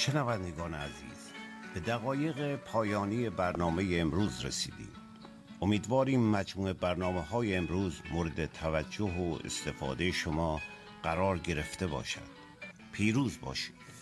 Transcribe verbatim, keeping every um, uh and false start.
شنوندگان عزیز، به دقایق پایانی برنامه امروز رسیدیم. امیدواریم مجموع برنامه‌های امروز مورد توجه و استفاده شما قرار گرفته باشد. پیروز باشید.